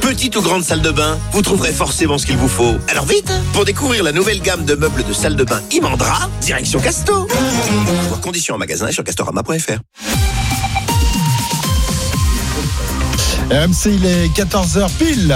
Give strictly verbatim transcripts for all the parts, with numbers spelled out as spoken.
Petite ou grande salle de bain, vous trouverez forcément ce qu'il vous faut. Alors vite, pour découvrir la nouvelle gamme de meubles de salle de bain Imandra, direction Casto. Voir conditions en magasin et sur castorama point f r. R M C, il est quatorze heures pile.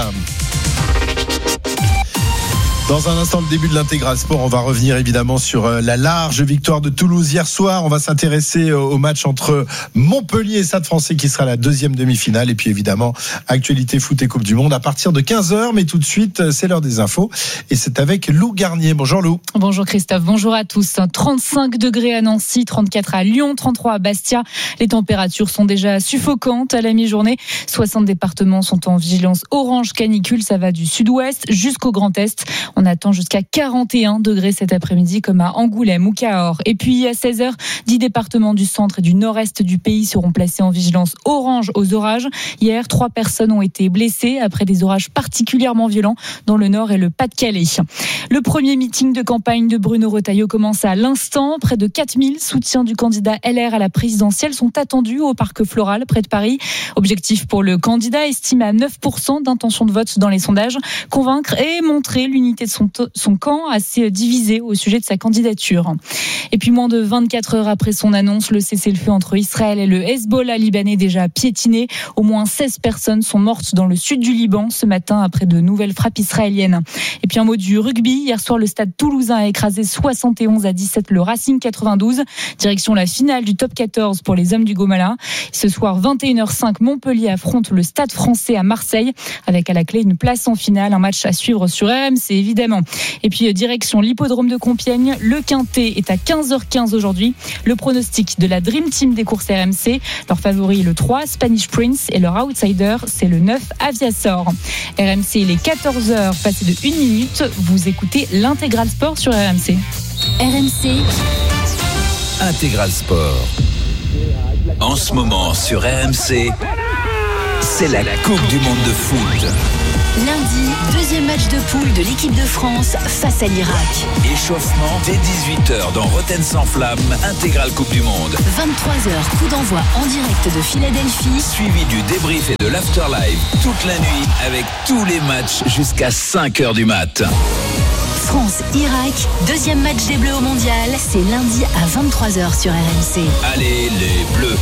Dans un instant, le début de l'intégral sport, on va revenir évidemment sur la large victoire de Toulouse hier soir. On va s'intéresser au match entre Montpellier et Stade Français qui sera la deuxième demi-finale. Et puis évidemment, actualité foot et Coupe du Monde à partir de quinze heures. Mais tout de suite, c'est l'heure des infos. Et c'est avec Lou Garnier. Bonjour Lou. Bonjour Christophe, bonjour à tous. trente-cinq degrés à Nancy, trente-quatre à Lyon, trente-trois à Bastia. Les températures sont déjà suffocantes à la mi-journée. soixante départements sont en vigilance orange canicule. Ça va du sud-ouest jusqu'au Grand Est. On attend jusqu'à quarante et un degrés cet après-midi comme à Angoulême ou Cahors. Et puis à seize heures, dix départements du centre et du nord-est du pays seront placés en vigilance orange aux orages. Hier, trois personnes ont été blessées après des orages particulièrement violents dans le nord et le Pas-de-Calais. Le premier meeting de campagne de Bruno Retailleau commence à l'instant. Près de quatre mille soutiens du candidat L R à la présidentielle sont attendus au Parc Floral près de Paris. Objectif pour le candidat estimé à neuf pour cent d'intention de vote dans les sondages, convaincre et montrer l'unité de son, son camp assez divisé au sujet de sa candidature. Et puis moins de vingt-quatre heures après son annonce, le cessez-le-feu entre Israël et le Hezbollah libanais déjà piétiné. Au moins seize personnes sont mortes dans le sud du Liban ce matin après de nouvelles frappes israéliennes. Et puis un mot du rugby. Hier soir, le stade toulousain a écrasé soixante et onze à dix-sept le Racing quatre-vingt-douze. Direction la finale du top quatorze pour les hommes du Gomala. Ce soir, vingt et une heures cinq, Montpellier affronte le Stade Français à Marseille avec à la clé une place en finale. Un match à suivre sur R M C évidemment. Et puis direction l'hippodrome de Compiègne. Le Quintet est à quinze heures quinze aujourd'hui. Le pronostic de la Dream Team des courses R M C. Leur favori est le trois, Spanish Prince, et leur outsider, c'est le neuf, Aviasor. R M C, il est quatorze heures, passé de une minute. Vous écoutez l'Intégral Sport sur R M C. R M C Intégral Sport. En ce moment sur R M C, c'est la Coupe du Monde de foot. Lundi, deuxième match de poule de l'équipe de France face à l'Irak. Échauffement dès dix-huit heures dans Rotten sans flamme, Intégral Coupe du Monde. vingt-trois heures, coup d'envoi en direct de Philadelphie. Suivi du débrief et de l'afterlive toute la nuit avec tous les matchs jusqu'à cinq heures du mat. France-Irak, deuxième match des Bleus au Mondial, c'est lundi à vingt-trois heures sur R M C. Allez les Bleus.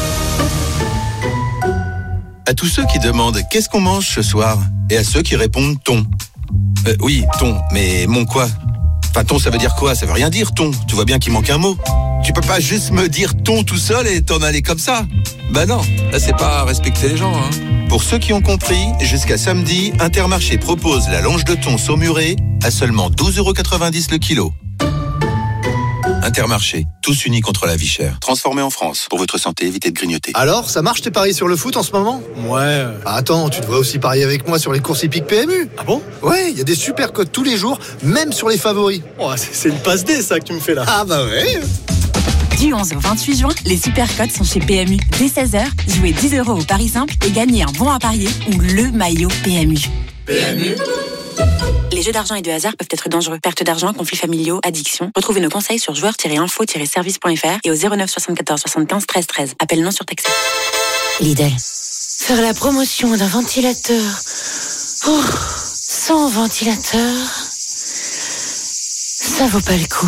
À tous ceux qui demandent qu'est-ce qu'on mange ce soir et à ceux qui répondent thon. Euh, oui, thon, mais mon quoi? Enfin, thon, ça veut dire quoi? Ça veut rien dire, thon. Tu vois bien qu'il manque un mot. Tu peux pas juste me dire thon tout seul et t'en aller comme ça. Bah non, là c'est pas respecter les gens, hein. Pour ceux qui ont compris, jusqu'à samedi, Intermarché propose la longe de thon saumurée à seulement douze euros quatre-vingt-dix le kilo. Intermarché, tous unis contre la vie chère. Transformé en France. Pour votre santé, évitez de grignoter. Alors, ça marche tes paris sur le foot en ce moment? Ouais. Ah, attends, tu devrais aussi parier avec moi sur les courses hippiques P M U. Ah bon? Ouais, il y a des super codes tous les jours, même sur les favoris. Oh, c'est, c'est une passe D ça que tu me fais là. Ah bah ouais. Du onze au vingt-huit juin, les super codes sont chez P M U. Dès seize heures, jouez dix euros au pari simple et gagnez un bon à parier ou le maillot P M U. P M U. Les jeux d'argent et de hasard peuvent être dangereux. Perte d'argent, conflits familiaux, addiction. Retrouvez nos conseils sur joueurs tiret info tiret service point f r et au zéro neuf soixante-quatorze soixante-quinze treize treize. Appel non surtaxé. Lidl. Faire la promotion d'un ventilateur oh, sans ventilateur, ça vaut pas le coup.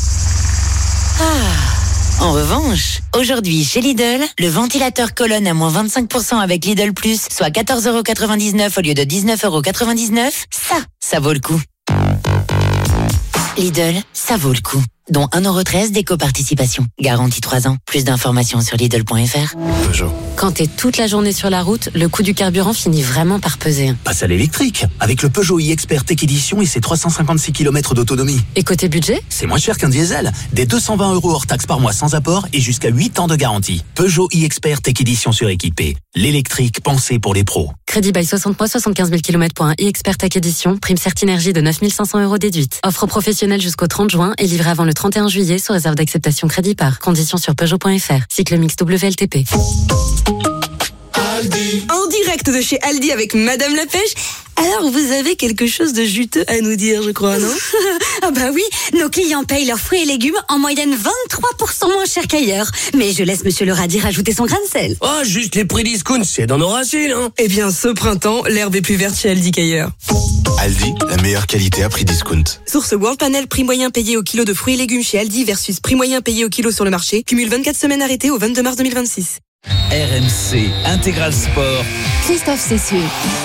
Ah. En revanche, aujourd'hui chez Lidl, le ventilateur colonne à moins vingt-cinq pour cent avec Lidl Plus, soit quatorze euros quatre-vingt-dix-neuf au lieu de dix-neuf euros quatre-vingt-dix-neuf. Ça, ça vaut le coup. Lidl, ça vaut le coup. Dont un euro treize d'éco-participation. Garantie trois ans. Plus d'informations sur Lidl point f r. Peugeot. Quand t'es toute la journée sur la route, le coût du carburant finit vraiment par peser. Passe à l'électrique, avec le Peugeot e-Expert Tech Edition et ses trois cent cinquante-six kilomètres d'autonomie. Et côté budget ? C'est moins cher qu'un diesel. Des deux cent vingt euros hors taxe par mois sans apport et jusqu'à huit ans de garantie. Peugeot e-Expert Tech Edition suréquipé. L'électrique pensé pour les pros. Crédit by soixante mois, soixante-quinze mille kilomètres pour un e-Expert Tech Edition. Prime Certinergie de neuf mille cinq cents euros déduite. Offre professionnelle jusqu'au trente juin et livrée avant le trente et un juillet sous réserve d'acceptation crédit par. Conditions sur Peugeot point f r. Cycle mix W L T P. Aldi. En direct de chez Aldi avec Madame la Pêche. Alors, vous avez quelque chose de juteux à nous dire, je crois, non? Ah bah oui, nos clients payent leurs fruits et légumes en moyenne vingt-trois pour cent moins cher qu'ailleurs. Mais je laisse Monsieur le radis rajouter son grain de sel. Oh, juste les prix discount, c'est dans nos racines, hein. Eh bien, ce printemps, l'herbe est plus verte chez Aldi qu'ailleurs. Aldi, la meilleure qualité à prix discount. Source World Panel, prix moyen payé au kilo de fruits et légumes chez Aldi versus prix moyen payé au kilo sur le marché. Cumule vingt-quatre semaines arrêtées au vingt-deux mars deux mille vingt-six. R M C Intégral Sport. Christophe Cessieux.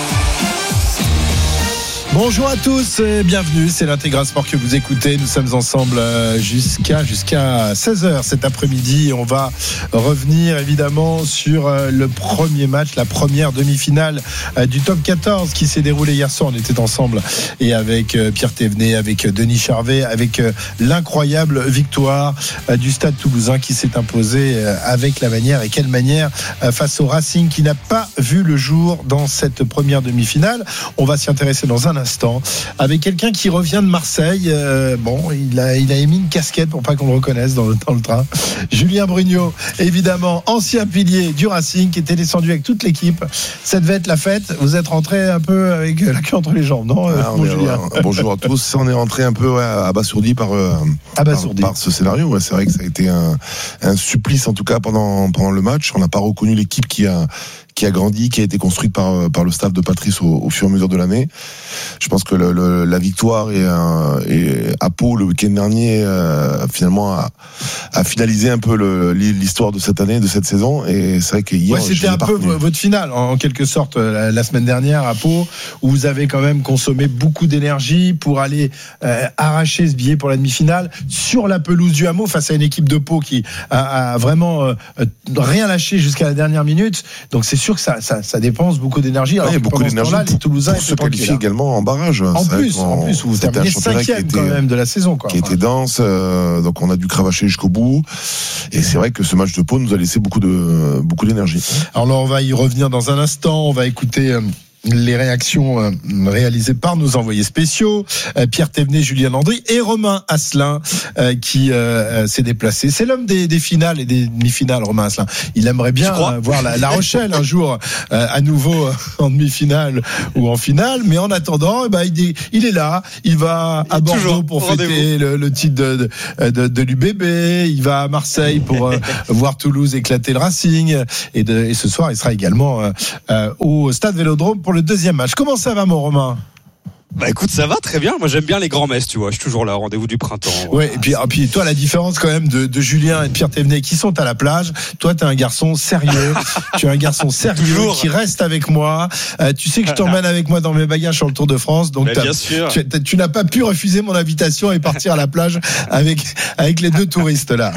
Bonjour à tous et bienvenue, c'est l'Intégral Sport que vous écoutez. Nous sommes ensemble jusqu'à jusqu'à seize heures cet après-midi. On va revenir évidemment sur le premier match, la première demi-finale du top quatorze qui s'est déroulé hier soir. On était ensemble et avec Pierre Thévenet, avec Denis Charvet, avec l'incroyable victoire du Stade Toulousain qui s'est imposé avec la manière, et quelle manière, face au Racing qui n'a pas vu le jour dans cette première demi-finale. On va s'y intéresser dans un instant avec quelqu'un qui revient de Marseille. Euh, bon, il a, il a émis une casquette pour pas qu'on le reconnaisse dans le, dans le train. Julien Brugnot, évidemment, ancien pilier du Racing qui était descendu avec toute l'équipe. Ça devait être la fête. Vous êtes rentré un peu avec la queue entre les jambes, non? Ah, bon, Julien. Euh, bonjour à tous. On est rentré un peu ouais, abasourdi par, euh, abasourdi. Par, par ce scénario. Ouais, c'est vrai que ça a été un, un supplice en tout cas pendant, pendant le match. On n'a pas reconnu l'équipe qui a qui a grandi, qui a été construite par par le staff de Patrice au, au fur et à mesure de l'année. Je pense que le, le, la victoire et, euh, et à Pau le week-end dernier euh, finalement a, a finalisé un peu le, l'histoire de cette année, de cette saison. Et c'est vrai que hier, ouais, c'était un peu retenu. Votre finale en quelque sorte la, la semaine dernière à Pau, où vous avez quand même consommé beaucoup d'énergie pour aller euh, arracher ce billet pour la demi-finale sur la pelouse du Hameau face à une équipe de Pau qui a, a vraiment euh, rien lâché jusqu'à la dernière minute. Donc c'est sûr que ça, ça, ça dépense beaucoup d'énergie. Alors ouais, beaucoup d'énergie là, pour, les Toulousains pour se qualifier également en barrage. En plus, en plus, vous terminez cinquième quand même de la saison, quoi. Qui était dense, euh, donc on a dû cravacher jusqu'au bout. Et c'est vrai que ce match de Pau nous a laissé beaucoup de beaucoup d'énergie. Alors là, on va y revenir dans un instant. On va écouter Euh les réactions euh, réalisées par nos envoyés spéciaux, euh, Pierre Thévenet, Julien Landry et Romain Asselin euh, qui euh, s'est déplacé. C'est l'homme des, des finales et des demi-finales, Romain Asselin. Il aimerait bien euh, voir la, la Rochelle un jour euh, à nouveau euh, en demi-finale ou en finale, mais en attendant, eh ben, il, est, il est là. Il va à Bordeaux pour fêter le, le titre de, de, de, de l'U B B. Il va à Marseille pour euh, voir Toulouse éclater le Racing. Et, de, et ce soir, il sera également euh, euh, au Stade Vélodrome pour le deuxième match. Comment ça va, mon Romain? Bah écoute, ça va très bien. Moi j'aime bien les grands messes, tu vois. Je suis toujours là, rendez-vous du printemps. Ouais, ouais et puis, et puis toi, la différence quand même de, de Julien et de Pierre Thévenet qui sont à la plage. Toi, t'es un garçon sérieux. Tu es un garçon sérieux toujours. Qui reste avec moi. Euh, tu sais que je t'emmène avec moi dans mes bagages sur le Tour de France. Donc bien sûr. Tu, tu n'as pas pu refuser mon invitation et partir à la plage avec avec les deux touristes là.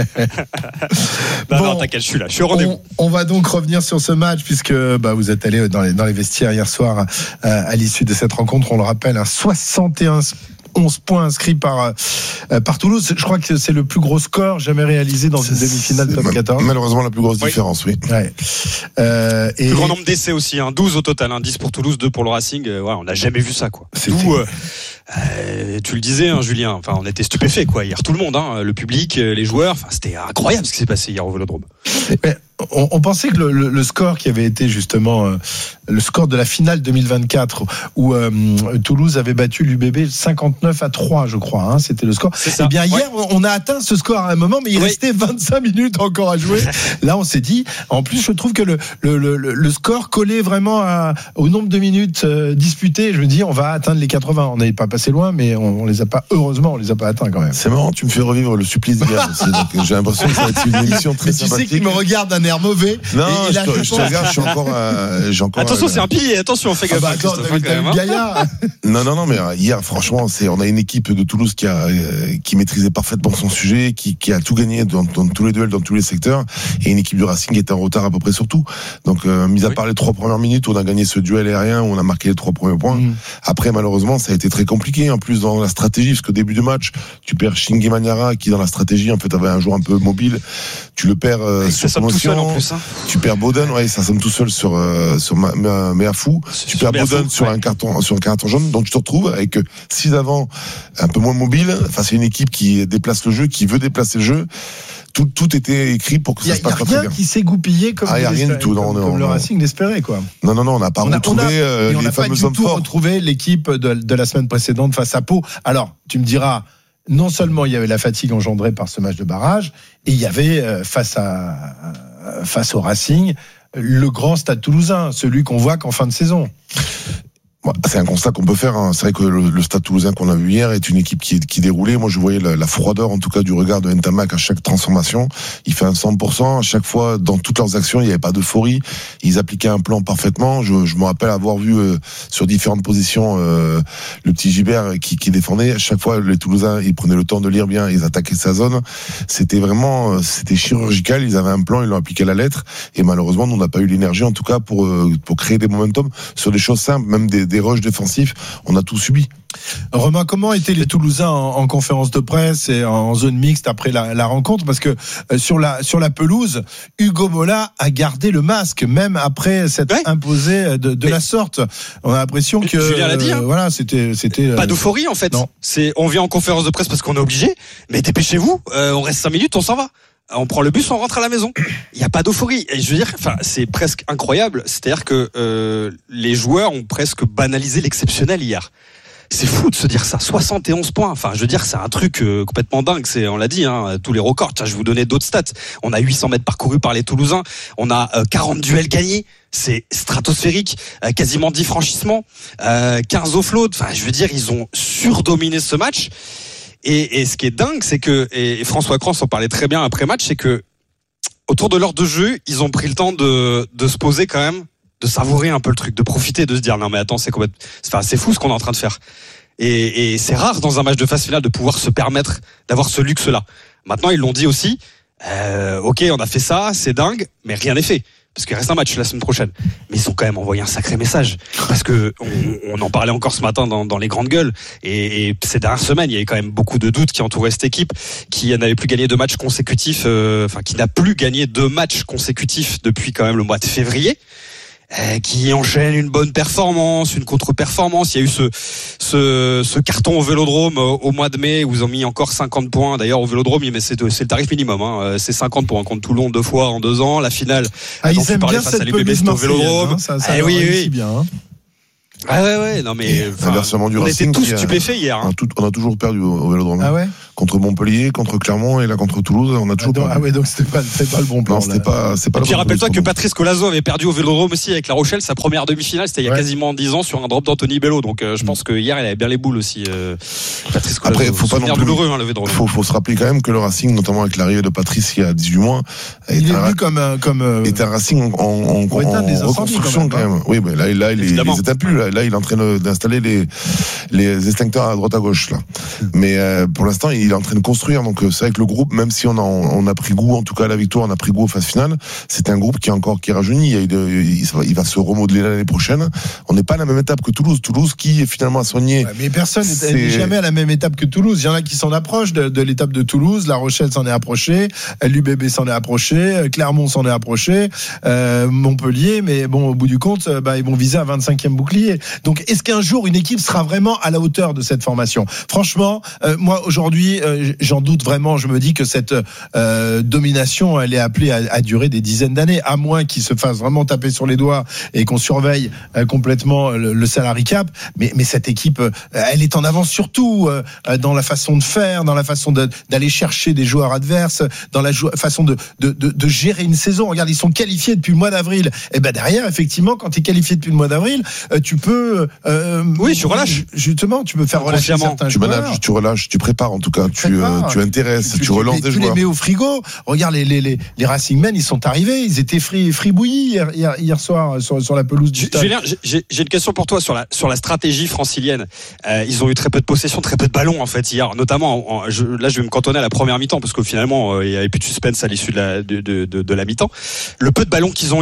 non, bon, non, t'inquiète, je suis là. Je suis au rendez-vous. On, on va donc revenir sur ce match puisque bah, vous êtes allé dans les dans les vestiaires hier soir euh, à l'issue de cette rencontre. On le rappelle, un soixante et onze points inscrits par, euh, par Toulouse. Je crois que c'est le plus gros score jamais réalisé dans une demi-finale top quatorze. Malheureusement, la plus grosse oui. différence, oui. Ouais. Euh, et... Plus grand nombre d'essais aussi, hein. douze au total, hein. dix pour Toulouse, deux pour le Racing. Euh, ouais, on n'a jamais vu ça, quoi. D'où, euh, euh, tu le disais, hein, Julien. Enfin, on était stupéfaits, quoi. Hier, tout le monde, hein, le public, les joueurs. Enfin, c'était incroyable ce qui s'est passé hier au Vélodrome. Mais on, on pensait que le, le, le score qui avait été justement euh, le score de la finale deux mille vingt-quatre où euh, Toulouse avait battu l'U B B cinquante-neuf à trois, je crois, hein, c'était le score. C'est ça. Et bien hier, ouais. on a atteint ce score à un moment, mais il oui. restait vingt-cinq minutes encore à jouer. Là, on s'est dit. En plus, je trouve que le le, le, le score collait vraiment à, au nombre de minutes euh, disputées. Je me dis, on va atteindre les quatre-vingts. On n'est pas passé loin, mais on, on les a pas. Heureusement, on les a pas atteints quand même. C'est marrant, tu me fais revivre le supplice d'hier aussi. Donc, j'ai l'impression que ça va être une émission très mais tu sympathique. sais qu'il me regarde d'un air mauvais. Non, et, et là, je, je, je te regarde, je suis encore, euh, j'ai encore. Attention, euh, c'est un pilier. Attention, fais gaffe. Ah bah, attends, t'as, t'as eu Gaillard. Non, non, non, mais hier, franchement, c'est, on a une équipe de Toulouse qui a, euh, qui maîtrisait parfaitement son sujet, qui, qui a tout gagné dans, dans tous les duels, dans tous les secteurs, et une équipe du Racing qui était en retard à peu près sur tout. Donc, euh, mis à oui. part les trois premières minutes où on a gagné ce duel aérien, où on a marqué les trois premiers points. Mmh. Après, malheureusement, ça a été très compliqué. En plus, dans la stratégie, parce qu'au début du match, tu perds Shingi Maniara, qui dans la stratégie, en fait, avait un joueur un peu mobile. Tu le perds euh, sur promotion. en plus, hein. Tu perds Boden, ouais, ça sonne tout seul sur euh, sur Meafou. Tu perds Boden sur ouais. un carton sur un carton jaune, donc tu te retrouves avec six avant, un peu moins mobile, face à une équipe qui déplace le jeu, qui veut déplacer le jeu. Tout, tout était écrit pour que ça se passe pas très bien. Il n'y a rien qui s'est goupillé comme, ah, y a rien du tout, non, comme, non, comme le non. Racing l'espérait, quoi. Non, non, non, on n'a pas on retrouvé a, on a, euh, les fameux hommes forts. On n'a pas du tout retrouvé l'équipe de, de la semaine précédente face à Pau. Alors, tu me diras, non seulement il y avait la fatigue engendrée par ce match de barrage, et il y avait euh, face à euh, face au Racing le grand Stade Toulousain, celui qu'on voit qu'en fin de saison. C'est un constat qu'on peut faire. Hein. C'est vrai que le, le Stade Toulousain qu'on a vu hier est une équipe qui, qui déroulait. Moi, je voyais la, la froideur, en tout cas, du regard de Ntamak à chaque transformation. Il fait un cent pour cent. À chaque fois, dans toutes leurs actions, il n'y avait pas d'euphorie. Ils appliquaient un plan parfaitement. Je, je me rappelle avoir vu euh, sur différentes positions euh, le petit Gilbert qui, qui défendait. À chaque fois, les Toulousains, ils prenaient le temps de lire bien. Ils attaquaient sa zone. C'était vraiment, c'était chirurgical. Ils avaient un plan, ils l'ont appliqué à la lettre. Et malheureusement, nous, on n'a pas eu l'énergie, en tout cas, pour euh, pour créer des momentum sur des choses simples, même des des rushs défensifs, on a tout subi. Romain, comment étaient les Toulousains en, en conférence de presse et en zone mixte après la, la rencontre? Parce que euh, sur la sur la pelouse, Hugo Mola a gardé le masque même après s'être ouais. imposé de, de la sorte. On a l'impression que Julien l'a dit, hein. euh, voilà, c'était c'était pas euh, d'euphorie en fait. Non. C'est on vient en conférence de presse parce qu'on est obligé, mais dépêchez-vous, euh, on reste cinq minutes, on s'en va. On prend le bus, on rentre à la maison. Il n'y a pas d'euphorie. Et je veux dire, enfin, c'est presque incroyable. C'est-à-dire que euh, les joueurs ont presque banalisé l'exceptionnel hier. C'est fou de se dire ça. soixante et onze points. Enfin, je veux dire, c'est un truc euh, complètement dingue. C'est, on l'a dit, hein, tous les records. Tiens, je vais vous donner d'autres stats. On a huit cents mètres parcourus par les Toulousains. On a euh, quarante duels gagnés. C'est stratosphérique. Euh, quasiment dix franchissements. Euh, quinze offloads. Enfin, je veux dire, ils ont surdominé ce match. Et, et ce qui est dingue, c'est que, et François Crans en parlait très bien après match, c'est que autour de l'heure de jeu, ils ont pris le temps de, de se poser quand même, de savourer un peu le truc, de profiter, de se dire non mais attends, c'est complètement, enfin c'est fou ce qu'on est en train de faire. Et, et c'est rare dans un match de phase finale de pouvoir se permettre d'avoir ce luxe-là. Maintenant ils l'ont dit aussi, euh, ok on a fait ça, c'est dingue, mais rien n'est fait. Parce qu'il reste un match la semaine prochaine. Mais ils ont quand même envoyé un sacré message. Parce que on, on en parlait encore ce matin dans, dans les grandes gueules. Et, et ces dernières semaines, il y avait quand même beaucoup de doutes qui entouraient cette équipe, qui n'avait plus gagné deux matchs consécutifs, euh, enfin qui n'a plus gagné deux matchs consécutifs depuis quand même le mois de février. Euh, qui enchaîne une bonne performance, une contre-performance. Il y a eu ce ce, ce carton au Vélodrome au, au mois de mai où ils ont mis encore cinquante points. D'ailleurs au Vélodrome, mais c'est, c'est le tarif minimum. Hein. C'est cinquante points contre Toulon deux fois en deux ans. La finale. Ah, ils aiment bien cette pelouse au Vélodrome. Hein, ça, ça ah, oui, oui. bien. Hein. Ah ouais ouais non mais inversement du on Racing, était tous stupéfaits hier. Hein. On, a tout, on a toujours perdu au, au Vélodrome. Ah ouais. Contre Montpellier, contre Clermont et là contre Toulouse, on a toujours ah, donc, perdu. Ah ouais donc c'était pas c'était pas le bon plan. Non, c'était pas c'est pas. Et puis rappelle-toi que Patrice Colazo avait perdu au Vélodrome aussi avec La Rochelle sa première demi-finale, c'était il y a ouais. quasiment dix ans sur un drop d'Anthony Bello. Donc euh, je pense que hier il avait bien les boules aussi. Euh, Patrice Colazo. Après faut pas non plus. Douloureux, hein, le Vélodrome. Faut faut se rappeler quand même que le Racing, notamment avec l'arrivée de Patrice il y a dix-huit mois, il est venu comme comme est un Racing en en reconstruction quand même. Oui mais là là il les éteint plus. Là il est en train d'installer les les extincteurs à droite à gauche là. Mais euh, pour l'instant, il est en train de construire. Donc c'est vrai que le groupe, même si on a on a pris goût, en tout cas à la victoire, on a pris goût aux phases finales. C'est un groupe qui est encore qui rajeunit. Il, de, il, il va se remodeler l'année prochaine. On n'est pas à la même étape que Toulouse. Toulouse qui finalement a soigné. Ouais, mais personne n'est jamais à la même étape que Toulouse. Il y en a qui s'en approchent de, de l'étape de Toulouse. La Rochelle s'en est approchée. L'U B B s'en est approché. Clermont s'en est approché. Euh, Montpellier, mais bon, au bout du compte, bah, ils vont viser un vingt-cinquième bouclier. Donc, est-ce qu'un jour une équipe sera vraiment à la hauteur de cette formation? Franchement, euh, moi aujourd'hui, euh, j'en doute vraiment. Je me dis que cette euh, domination, elle est appelée à, à durer des dizaines d'années, à moins qu'ils se fassent vraiment taper sur les doigts et qu'on surveille euh, complètement le, le salary cap. Mais, mais cette équipe, euh, elle est en avance surtout euh, dans la façon de faire, dans la façon de, d'aller chercher des joueurs adverses, dans la jou- façon de, de, de, de gérer une saison. Regarde, ils sont qualifiés depuis le mois d'avril. Et ben derrière, effectivement, quand tu es qualifié depuis le mois d'avril, euh, tu peux euh, oui, tu relâches. Justement, tu peux faire relâcher certains tu joueurs. Manages, tu relâches, tu prépares en tout cas, tu, prépares, euh, tu intéresses, tu, tu, tu relances tu, des tu joueurs. Tu les mets au frigo. Regarde les les les, les Racing Men, ils sont arrivés, ils étaient fri, fribouillis hier, hier, hier soir sur, sur la pelouse du stade. Julien, j'ai, j'ai une question pour toi sur la sur la stratégie francilienne. Euh, ils ont eu très peu de possession, très peu de ballons en fait hier, notamment. En, je, là, je vais me cantonner à la première mi-temps parce que finalement, euh, il y avait plus de suspense à l'issue de la de, de, de, de la mi-temps. Le peu de ballons qu'ils ont eu,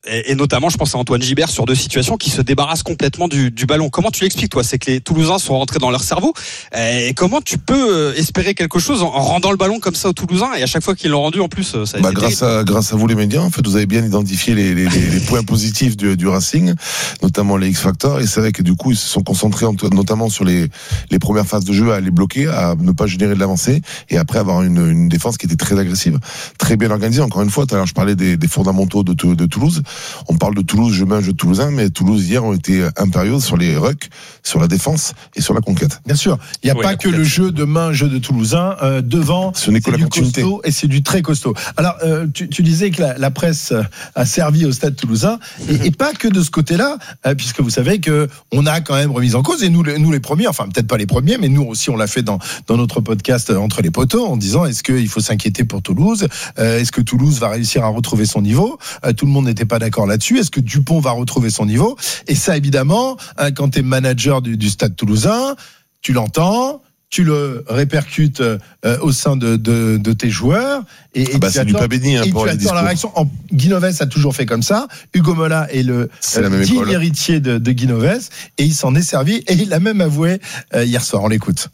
et, et notamment je pense à Antoine Gibert sur deux situations qui se débarrassent complètement du, du ballon. Comment tu l'expliques toi? C'est que les Toulousains sont rentrés dans leur cerveau, et comment tu peux espérer quelque chose en, en rendant le ballon comme ça aux Toulousains, et à chaque fois qu'ils l'ont rendu en plus ça a bah, été grâce à, grâce à vous les médias, en fait vous avez bien identifié les, les, les, les points positifs du, du Racing, notamment les X-Factors, et c'est vrai que du coup ils se sont concentrés notamment sur les, les premières phases de jeu, à les bloquer, à ne pas générer de l'avancée, et après avoir une, une défense qui était très agressive, très bien organisée. Encore une fois, tout à l'heure je parlais des, des fondamentaux de, de Toulouse. On parle de Toulouse, je mets un jeu de Toulousain, mais Toulouse hier ont été impériaux sur les rucks, sur la défense et sur la conquête. Bien sûr, il n'y a oui, pas que le jeu de main, jeu de Toulousain. Euh, devant, ce n'est que c'est la du costaud et c'est du très costaud. Alors, euh, tu, tu disais que la, la presse a servi au Stade Toulousain, et, et pas que de ce côté-là, euh, puisque vous savez que on a quand même remis en cause, et nous, nous les premiers, enfin peut-être pas les premiers, mais nous aussi on l'a fait dans dans notre podcast Entre les poteaux, en disant est-ce qu'il faut s'inquiéter pour Toulouse, euh, est-ce que Toulouse va réussir à retrouver son niveau, euh, tout le monde n'était pas d'accord là-dessus, est-ce que Dupont va retrouver son niveau, et ça évidemment, hein, quand tu es manager du, du Stade Toulousain, tu l'entends, tu le répercutes euh, au sein de, de, de tes joueurs, et, et ah bah tu c'est attends, du pas béni, hein, et pour tu les attends discours. la réaction. En, Guinoves a toujours fait comme ça. Hugo Mola est le euh, digne héritier de, de Guinoves, et il s'en est servi, et il l'a même avoué euh, hier soir. On l'écoute.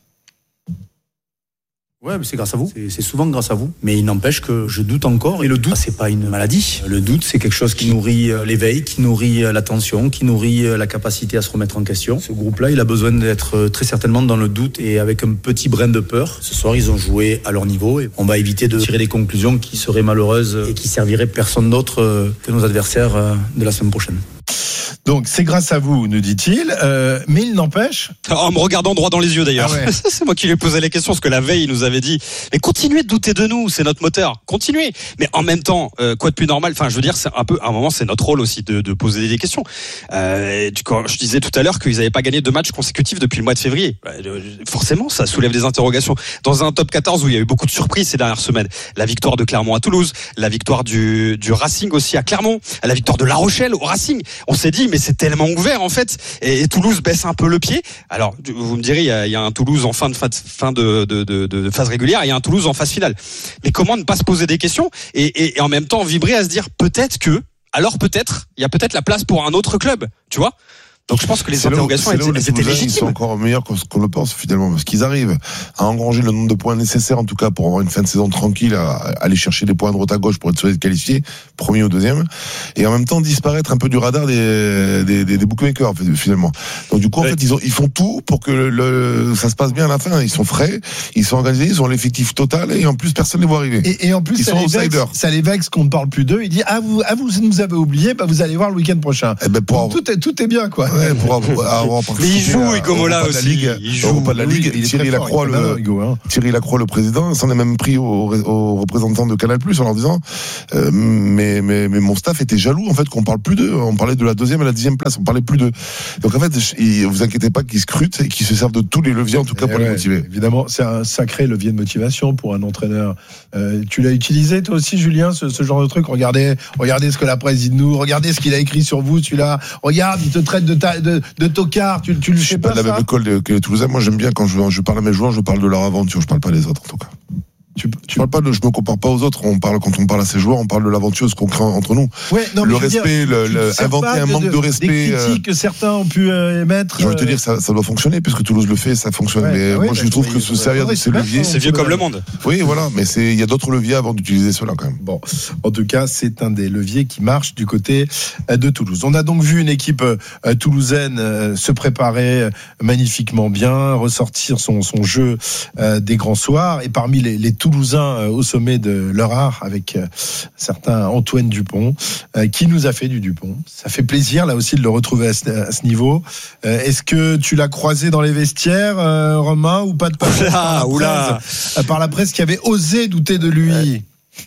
Ouais, mais c'est grâce à vous. C'est, c'est souvent grâce à vous. Mais il n'empêche que je doute encore. Et le doute, c'est pas une maladie. Le doute, c'est quelque chose qui nourrit l'éveil, qui nourrit l'attention, qui nourrit la capacité à se remettre en question. Ce groupe-là, il a besoin d'être très certainement dans le doute et avec un petit brin de peur. Ce soir, ils ont joué à leur niveau et on va éviter de tirer des conclusions qui seraient malheureuses et qui serviraient personne d'autre que nos adversaires de la semaine prochaine. Donc c'est grâce à vous, nous dit-il, euh, mais il n'empêche... En me regardant droit dans les yeux d'ailleurs. Ah ouais. C'est moi qui lui ai posé la question, parce que la veille il nous avait dit mais continuez de douter de nous, c'est notre moteur, continuez. Mais en même temps, euh, quoi de plus normal, enfin je veux dire, c'est un peu, à un moment c'est notre rôle aussi de, de poser des questions. Euh, quand je disais tout à l'heure qu'ils n'avaient pas gagné deux matchs consécutifs depuis le mois de février, euh, forcément ça soulève des interrogations. Dans un top quatorze où il y a eu beaucoup de surprises ces dernières semaines, la victoire de Clermont à Toulouse, la victoire du, du Racing aussi à Clermont, la victoire de La Rochelle au Racing, on s'est dit mais c'est tellement ouvert en fait, et, et Toulouse baisse un peu le pied. Alors vous me direz, il y a, il y a un Toulouse en fin de fin de, de, de, de phase régulière, et il y a un Toulouse en phase finale. Mais comment ne pas se poser des questions et, et, et en même temps vibrer à se dire peut-être que, alors peut-être, il y a peut-être la place pour un autre club, tu vois. Donc je pense que les c'est interrogations là où, c'est là où étaient, étaient légitimes. Ils sont encore meilleurs qu'on, qu'on le pense finalement, parce qu'ils arrivent à engranger le nombre de points nécessaires, en tout cas pour avoir une fin de saison tranquille, à, à aller chercher des points de droite à gauche pour être sûr d'être qualifié, premier ou deuxième, et en même temps disparaître un peu du radar des, des, des, des bookmakers en fait, finalement. Donc du coup en ouais. fait ils, ont, ils font tout pour que le, le, ça se passe bien à la fin. Ils sont frais, ils sont organisés, ils ont l'effectif total, et en plus personne ne les voit arriver. Et, et en plus ils ça, sont les vexe, ça les vexe qu'on ne parle plus d'eux. Il dit ah vous, ah vous nous avez oublié, bah vous allez voir le week-end prochain. Eh ben pour tout est tout est bien quoi. Ouais, pour avoir, mais il joue Hugo Mola aussi. Ligue, il joue pas de la Ligue. Oui, Thierry Lacroix, le Hugo, hein. Thierry Lacroix, le président, s'en est même pris aux, aux représentants de Canal Plus en leur disant euh, mais, mais mais mon staff était jaloux en fait qu'on parle plus d'eux. On parlait de la deuxième et la dixième place, on parlait plus d'eux. Donc en fait, il, vous inquiétez pas qu'ils scrutent et qu'ils se servent de tous les leviers en tout cas et pour ouais, les motiver. Évidemment, c'est un sacré levier de motivation pour un entraîneur. Euh, tu l'as utilisé toi aussi, Julien, ce, ce genre de truc. Regardez, regardez ce que la presse dit de nous. Regardez ce qu'il a écrit sur vous. Celui-là, regarde, il te traite de ta, de, de tocard. Tu, tu le je suis pas de la même école que les Toulousains. Moi, j'aime bien quand je, je parle à mes joueurs, je parle de leur aventure, je parle pas des autres en tout cas. Tu, tu parles pas de, je me compare pas aux autres. On parle quand on parle à ces joueurs, on parle de l'aventure, ce qu'on crée entre nous. Ouais, non, le respect, dire, le, le inventer un manque de, de respect. Des critiques euh, que certains ont pu euh, émettre. Je veux te dire, ça, ça doit fonctionner puisque Toulouse le fait, ça fonctionne. Ouais, mais ouais, moi, bah, je trouve que se servir de ces leviers, c'est vieux comme le monde. Oui, voilà, mais c'est, il y a d'autres leviers avant d'utiliser cela quand même. Bon, en tout cas, c'est un des leviers qui marche du côté de Toulouse. On a donc vu une équipe euh, toulousaine euh, se préparer magnifiquement bien, ressortir son son jeu euh, des grands soirs, et parmi les, les Toulousains euh, au sommet de leur art avec euh, certains Antoine Dupont euh, qui nous a fait du Dupont. Ça fait plaisir là aussi de le retrouver à ce, à ce niveau. Euh, est-ce que tu l'as croisé dans les vestiaires, euh, Romain, ou pas de passage par, la presse, par la presse qui avait osé douter de lui? Ouais.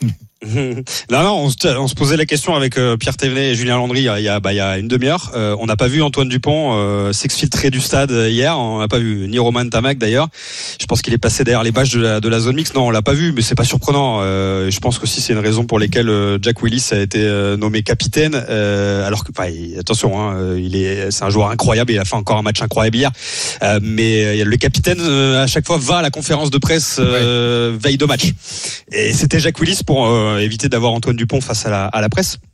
Non, non, on se, on se posait la question avec euh, Pierre Thévenet et Julien Landry il y a, bah, il y a une demi-heure. Euh, on n'a pas vu Antoine Dupont euh, s'exfiltrer du stade hier. On n'a pas vu ni Romain Tamac d'ailleurs. Je pense qu'il est passé derrière les bâches de la, de la zone mixte. Non, on l'a pas vu, mais c'est pas surprenant. Euh, je pense qu'aussi c'est une raison pour laquelle euh, Jack Willis a été euh, nommé capitaine. Euh, alors que, enfin, attention, hein, il est, c'est un joueur incroyable. Il a fait encore un match incroyable hier. Euh, mais le capitaine euh, à chaque fois va à la conférence de presse euh, ouais. veille de match. Et c'était Jack Willis pour euh, éviter d'avoir Antoine Dupont face à la, à la presse.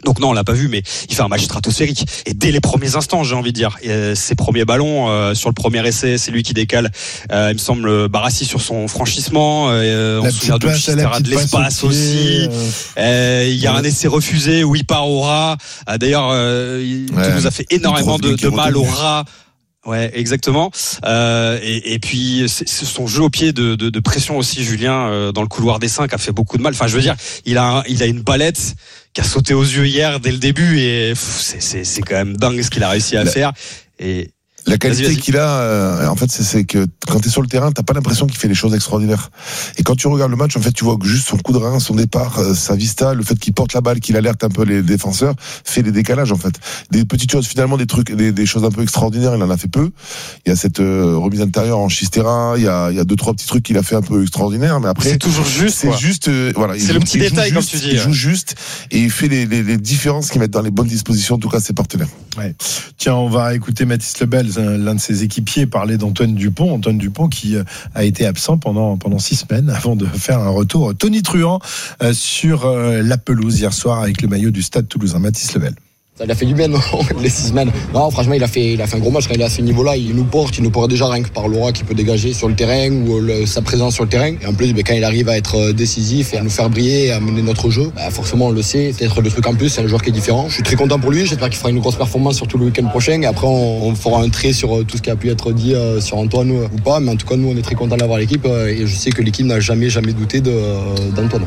Donc non, on l'a pas vu, mais il fait un match stratosphérique. Et dès les premiers instants, j'ai envie de dire, et ses premiers ballons euh, sur le premier essai, c'est lui qui décale. Euh, il me semble Barassi sur son franchissement. Euh, on se souvient de Chistera de l'espace aussi. Euh... Euh, il y a ouais. un essai refusé où il part au rat. Euh, d'ailleurs, euh, il ouais, nous a fait énormément de, de mal au rat. Ouais, exactement. Euh, et, et puis c'est, c'est son jeu au pied de, de, de pression aussi, Julien, euh, dans le couloir des cinq, a fait beaucoup de mal. Enfin, je veux dire, il a, un, il a une balette qui a sauté aux yeux hier dès le début, et pff, c'est, c'est, c'est quand même dingue ce qu'il a réussi à la, faire. Et la qualité vas-y, vas-y. qu'il a, euh, en fait, c'est, c'est que quand t'es sur le terrain, t'as pas l'impression qu'il fait des choses extraordinaires. Et quand tu regardes le match, en fait, tu vois que juste son coup de rein, son départ, euh, sa vista, le fait qu'il porte la balle, qu'il alerte un peu les défenseurs, fait des décalages, en fait. Des petites choses, finalement, des trucs, des, des choses un peu extraordinaires, il en a fait peu. Il y a cette euh, remise intérieure en Chistera, il y a, il y a deux, trois petits trucs qu'il a fait un peu extraordinaires, mais après. C'est toujours juste, C'est quoi. juste, euh, voilà. C'est le petit détail, juste, comme tu dis. Il ouais. joue juste, et il fait les, les, les différences qui mettent dans les bonnes dispositions, en tout cas, ses partenaires. Ouais. Tiens, on va écouter Mathis Lebel, l'un de ses équipes équipier parlait d'Antoine Dupont, Antoine Dupont qui a été absent pendant pendant six semaines avant de faire un retour tonitruant sur la pelouse hier soir avec le maillot du Stade Toulousain. Mathis Lebel. Ça lui a fait du bien, non, les six semaines. Non, franchement, il a fait, il a fait un gros match quand il est à ce niveau-là. Il nous porte, il nous porte déjà rien que par l'aura qu'il peut dégager sur le terrain ou le, sa présence sur le terrain. Et en plus, ben, quand il arrive à être décisif et à nous faire briller, à mener notre jeu, ben, forcément, on le sait. Peut-être le truc en plus, c'est un joueur qui est différent. Je suis très content pour lui. J'espère qu'il fera une grosse performance surtout le week-end prochain. Et après, on, on fera un trait sur tout ce qui a pu être dit euh, sur Antoine ou pas. Mais en tout cas, nous, on est très contents d'avoir l'équipe et je sais que l'équipe n'a jamais, jamais douté de, d'Antoine.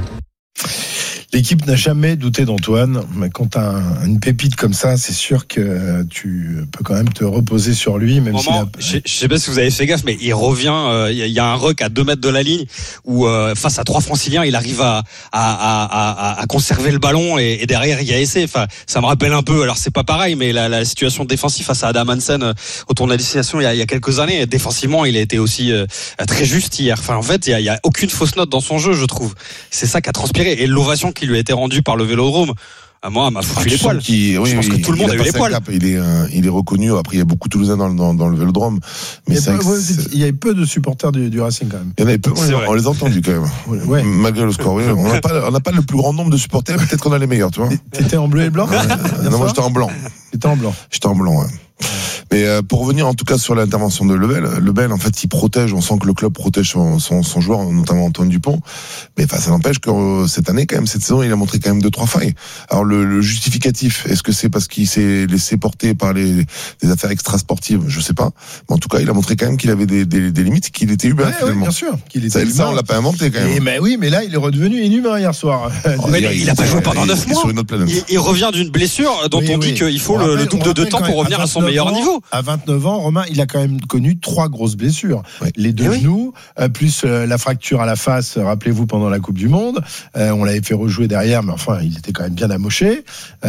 L'équipe n'a jamais douté d'Antoine, mais quand tu as un, une pépite comme ça, c'est sûr que tu peux quand même te reposer sur lui. Même moment, a... je, je sais pas si vous avez fait gaffe, mais il revient. Il euh, y, y a un ruck à deux mètres de la ligne où, euh, face à trois Franciliens, il arrive à, à, à, à, à conserver le ballon et, et derrière il y a essai. Enfin, ça me rappelle un peu. Alors c'est pas pareil, mais la, la situation défensive face à Adam Hansen euh, autour de la destination il y a, il y a quelques années, défensivement, il a été aussi euh, très juste hier. Enfin, en fait, il y a, il y a aucune fausse note dans son jeu, je trouve. C'est ça qui a transpiré et l'ovation qui lui a été rendue par le Vélodrome. À moi, m'a foutu ah, les poils. Qui, oui, je pense oui, que tout le monde a, a eu les poils. Il est, euh, il est reconnu. Après, il y a beaucoup de Toulousains dans, dans, dans le Vélodrome. Mais il, y c'est peu, ouais, il y avait peu de supporters du, du Racing quand même. Il y en avait peu. Ouais, on les a entendus quand même. Ouais. Malgré le score. Oui, on n'a pas, on n'a pas le plus grand nombre de supporters. Peut-être qu'on a les meilleurs, tu vois. T'étais en bleu et blanc. Ouais. Non, moi j'étais en blanc. T'étais en blanc. J'étais en blanc. Ouais. Mais euh, pour revenir en tout cas sur l'intervention de Lebel, Lebel en fait il protège, on sent que le club protège son, son, son joueur, notamment Antoine Dupont, mais enfin, ça n'empêche que euh, cette année quand même, cette saison il a montré quand même deux trois failles. Alors le, le justificatif, est-ce que c'est parce qu'il s'est laissé porter par les, les affaires extrasportives, je sais pas, mais en tout cas il a montré quand même qu'il avait des, des, des limites, qu'il était humain ouais, finalement. Ouais, bien sûr, qu'il était ça, humain. Ça on l'a pas inventé quand même. Et mais oui, mais là il est redevenu inhumain hier soir. Oh, mais il, il, il a pas joué pendant neuf mois. Il, il revient d'une blessure dont oui, on oui. dit qu'il faut le, le double de, de temps pour revenir à son meilleur ans, niveau. À vingt-neuf ans, Romain, il a quand même connu trois grosses blessures. Oui. Les deux oui. genoux, euh, plus euh, la fracture à la face, rappelez-vous, pendant la Coupe du Monde. Euh, on l'avait fait rejouer derrière, mais enfin, il était quand même bien amoché.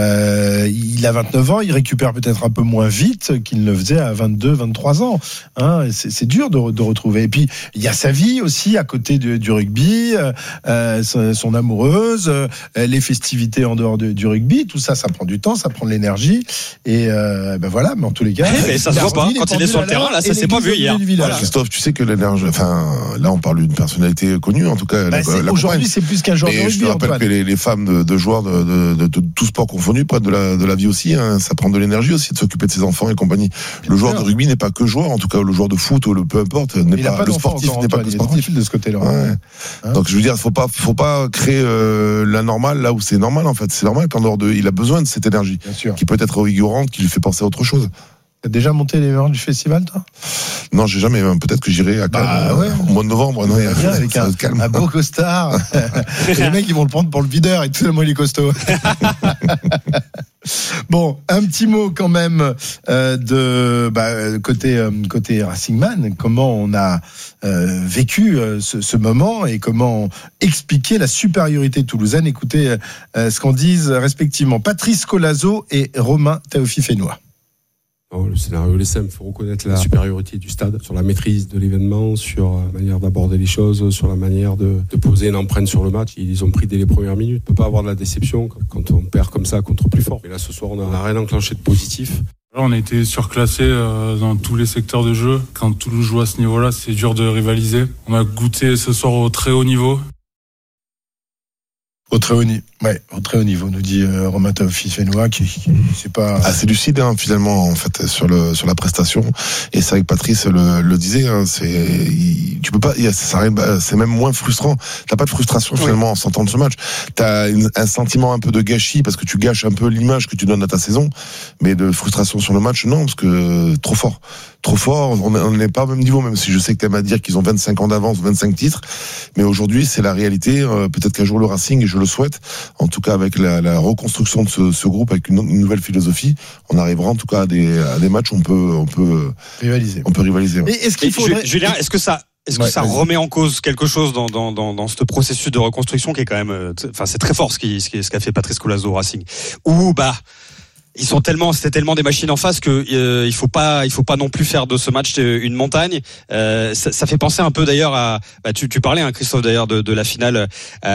Euh, il a vingt-neuf ans, il récupère peut-être un peu moins vite qu'il ne le faisait à vingt-deux, vingt-trois ans. Hein, c'est, c'est dur de, de retrouver. Et puis, il y a sa vie aussi, à côté de, du rugby, euh, son, son amoureuse, euh, les festivités en dehors de, du rugby. Tout ça, ça prend du temps, ça prend de l'énergie. Et euh, ben voilà, mais en tous les cas... Mais ça se voit pas. Quand il est sur le terrain, là, ça s'est pas vu hier. Voilà. Christophe, tu sais que l'énergie, enfin, là, on parle d'une personnalité connue, en tout cas. Bah, la, la aujourd'hui, c'est plus qu'un joueur de rugby. Je te rappelle Antoine. que les, les femmes de, de joueurs de, de, de, de, de tout sport confondu prennent de la, de la vie aussi. Hein. Ça prend de l'énergie aussi de s'occuper de ses enfants et compagnie. Bien le joueur sûr. de rugby n'est pas que joueur, en tout cas, le joueur de foot ou le peu importe, n'est pas, pas le sportif encore, n'est pas que sportif de ce côté-là. Ouais. Hein. Donc, je veux dire, faut pas, faut pas créer euh, la normale là où c'est normal. En fait, c'est normal qu'en dehors de, il a besoin de cette énergie qui peut être revigorante, qui lui fait penser à autre chose. T'as déjà monté les marches du festival, toi ? Non, j'ai jamais. Peut-être que j'irai à Cannes bah, ouais. au mois de novembre. Non, il y a bien avec un, un beau costard. Les mecs, ils vont le prendre pour le videur et tout le monde il est costaud. Bon, un petit mot quand même euh, de bah, côté euh, côté Racing Man. Comment on a euh, vécu euh, ce, ce moment et comment expliquer la supériorité toulousaine. Écoutez euh, ce qu'en disent respectivement Patrice Colazo et Romain Taofi-Fénois. Non, le scénario est simple, il faut reconnaître la supériorité du stade sur la maîtrise de l'événement, sur la manière d'aborder les choses, sur la manière de, de poser une empreinte sur le match. Ils ont pris dès les premières minutes. On ne peut pas avoir de la déception quand on perd comme ça contre plus fort. Et là ce soir on n'a rien enclenché de positif. On a été surclassé euh, dans tous les secteurs de jeu. Quand Toulouse joue à ce niveau-là, c'est dur de rivaliser. On a goûté ce soir au très haut niveau. Au très haut niveau, ouais, au très haut niveau, nous dit euh, Romain Taoffi-Fenouat, qui, qui c'est pas assez lucide hein, finalement en fait sur le sur la prestation. Et c'est vrai que Patrice le, le disait, hein, c'est il, tu peux pas, il, ça arrive, c'est même moins frustrant. T'as pas de frustration finalement oui. en sortant de ce match. T'as une, un sentiment un peu de gâchis parce que tu gâches un peu l'image que tu donnes à ta saison, mais de frustration sur le match non, parce que trop fort. Trop fort, on n'est pas au même niveau, même si je sais que tu aimes à dire qu'ils ont vingt-cinq ans d'avance, vingt-cinq titres, mais aujourd'hui c'est la réalité. Euh, peut-être qu'un jour le Racing, et je le souhaite, en tout cas avec la, la reconstruction de ce, ce groupe, avec une, une nouvelle philosophie, on arrivera en tout cas à des, à des matchs où on peut, on peut rivaliser. On peut rivaliser. Ouais. Et est-ce qu'il faudrait... Julien, est-ce que ça Est-ce que ouais, ça vas-y. remet en cause quelque chose dans, dans, dans, dans ce processus de reconstruction qui est quand même, enfin, c'est très fort ce qui, ce qui, ce qu'a fait Patrice Colazo au Racing. Ou, bah, ils sont tellement, c'était tellement des machines en face que euh, il faut pas, il faut pas non plus faire de ce match une montagne. Euh, ça, ça fait penser un peu d'ailleurs à, bah, tu, tu parlais, hein, Christophe d'ailleurs de, de la finale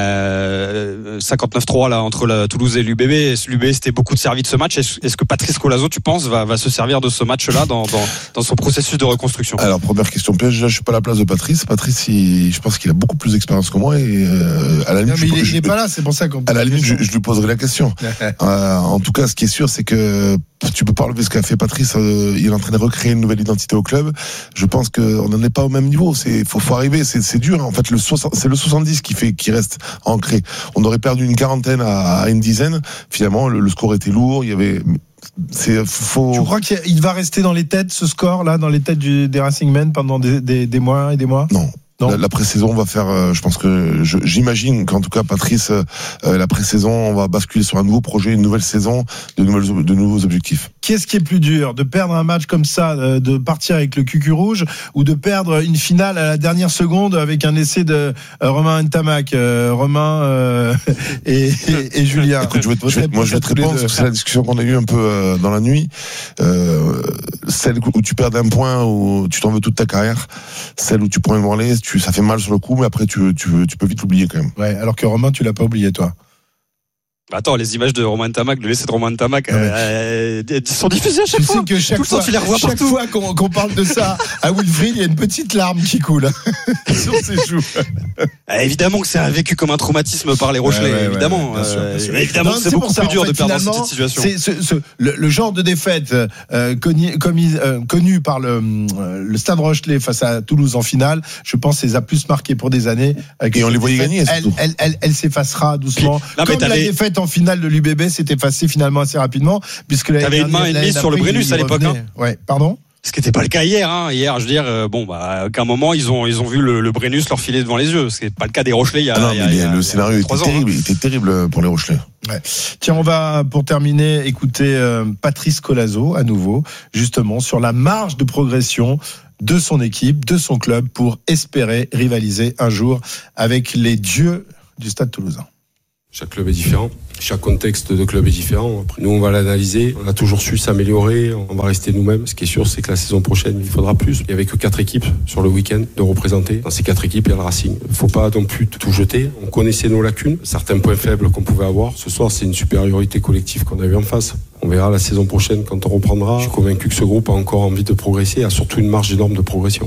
euh, cinquante-neuf trois là entre la Toulouse et l'U B B. L'U B B c'était beaucoup de servi de ce match. Est-ce, est-ce que Patrice Colazo, tu penses, va, va se servir de ce match-là dans, dans, dans son processus de reconstruction? Alors première question piège, je suis pas à la place de Patrice. Patrice, il, je pense qu'il a beaucoup plus d'expérience que moi et euh, à la limite, non, mais je, il, je, il est pas là, c'est pour ça qu'on. À la limite, je, je lui poserai la question. euh, en tout cas, ce qui est sûr, c'est que que tu peux pas enlever ce qu'a fait Patrice. Euh, il est en train de recréer une nouvelle identité au club. Je pense qu'on n'en est pas au même niveau. C'est faut, faut arriver. C'est, c'est dur. En fait, le soixante, c'est le soixante-dix qui fait qui reste ancré. On aurait perdu une quarantaine à, à une dizaine. Finalement, le, le score était lourd. Il y avait. C'est faux. Tu crois qu'il va rester dans les têtes, ce score là, dans les têtes du, des Racing Men pendant des, des, des mois et des mois? Non. La, la pré-saison va faire, euh, je pense que je, j'imagine qu'en tout cas Patrice, euh, la pré-saison, on va basculer sur un nouveau projet, une nouvelle saison, de, nouvelles, de nouveaux objectifs. Qu'est-ce qui est plus dur, de perdre un match comme ça, euh, de partir avec le cucu rouge, ou de perdre une finale à la dernière seconde avec un essai de euh, Romain Ntamak, euh, Romain euh, et, et, et Julien? Écoute, je vais te, je vais, moi je vais te répondre, parce que c'est la discussion qu'on a eue un peu euh, dans la nuit. Euh, celle où tu perds d'un point, où tu t'en veux toute ta carrière, celle où tu prends une branlée, tu ça fait mal sur le coup, mais après tu, tu, tu peux vite l'oublier quand même. Ouais, alors que Romain, tu l'as pas oublié, toi. Attends, les images de Romain Ntamak, de l'essai de Romain Ntamak, euh, euh, sont diffusées à chaque tu fois. Sais que chaque Tout fois, le temps, tu les revois chaque partout. fois qu'on, qu'on parle de ça à Wilfried, il y a une petite larme qui coule sur ses joues. Ah, évidemment que c'est un vécu comme un traumatisme par les Rochelais, ouais, ouais, évidemment. Ouais, bien sûr, bien sûr. Euh, évidemment non, que c'est, c'est beaucoup plus dur en fait, de perdre dans cette situation. C'est ce, ce, le, le genre de défaite euh, connu, commis, euh, connu par le, euh, le Stade Rochelais face à Toulouse en finale, je pense, les a plus marqués pour des années. Et on les voyait gagner. Elle, elle, elle, elle, elle s'effacera doucement. Puis, non, comme la les... défaite en finale de l'U B B s'est effacée finalement assez rapidement, puisque la t'avais une main et demie sur le Brennus à l'époque. Hein. Ouais, pardon. Ce qui n'était pas le cas hier. Hein. Hier, je veux dire, euh, bon, bah, à un moment, ils ont, ils ont vu le, le Brennus leur filer devant les yeux. Ce qui n'est pas le cas des Rochelais il y a. Ah non, il y a, mais il y a, le scénario était ans, terrible, hein. était terrible pour les Rochelais. Ouais. Tiens, on va pour terminer écouter euh, Patrice Colazo à nouveau, justement sur la marge de progression de son équipe, de son club, pour espérer rivaliser un jour avec les dieux du Stade Toulousain. Chaque club est différent, chaque contexte de club est différent. Après, nous, on va l'analyser. On a toujours su s'améliorer. On va rester nous-mêmes. Ce qui est sûr, c'est que la saison prochaine, il faudra plus. Il n'y avait que quatre équipes sur le week-end de représenter. Dans ces quatre équipes, il y a le Racing. Il ne faut pas non plus tout jeter. On connaissait nos lacunes, certains points faibles qu'on pouvait avoir. Ce soir, c'est une supériorité collective qu'on a eu en face. On verra la saison prochaine quand on reprendra. Je suis convaincu que ce groupe a encore envie de progresser, et a surtout une marge énorme de progression.